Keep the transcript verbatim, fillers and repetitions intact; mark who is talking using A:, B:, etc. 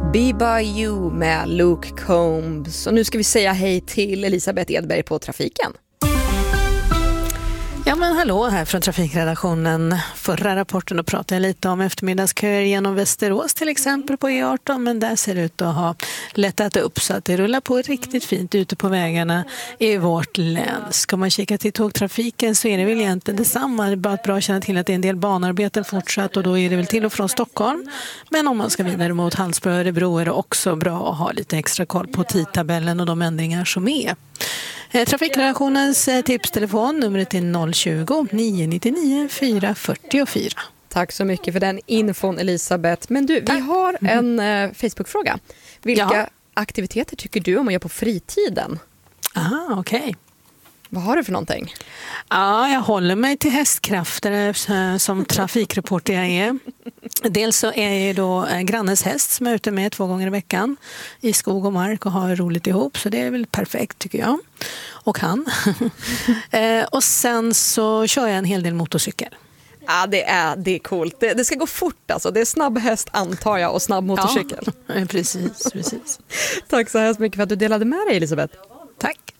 A: Be By You med Luke Combs. Och nu ska vi säga hej till Elisabeth Edberg på Trafiken.
B: Ja men hallå här från trafikredaktionen. Förra rapporten och pratade jag lite om eftermiddagsköer genom Västerås till exempel på E arton, men där ser det ut att ha lättat upp så att det rullar på riktigt fint ute på vägarna i vårt län. Ska man kika till tågtrafiken så är det väl egentligen detsamma. Det är bara bra att känna till att det är en del banarbeten fortsatt och då är det väl till och från Stockholm. Men om man ska vidare mot Hallsberg och Örebro är det också bra att ha lite extra koll på tidtabellen och de ändringar som är. Trafikredaktionens tipstelefon, numret är noll tjugo, nio nio nio, fyra fyra fyra.
A: Tack så mycket för den infon, Elisabeth. Men du, vi har en eh, Facebook-fråga. Vilka
B: ja.
A: aktiviteter tycker du om att göra på fritiden?
B: Aha, okej. Okay.
A: Vad har du för någonting?
B: Ja, jag håller mig till hästkrafter som trafikreporter jag är. Dels så är jag då grannens häst som är ute med två gånger i veckan i skog och mark och har roligt ihop. Så det är väl perfekt tycker jag. Och han. Och sen så kör jag en hel del motorcykel.
A: Ja, det är, det är coolt. Det, det ska gå fort alltså. Det är snabb häst antar jag och snabb motorcykel.
B: Ja, precis, precis.
A: Tack så hemskt mycket för att du delade med dig, Elisabeth.